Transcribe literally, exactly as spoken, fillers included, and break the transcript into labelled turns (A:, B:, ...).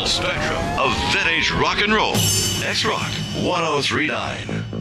A: spectrum of vintage rock and roll. X-Rock ten thirty-nine.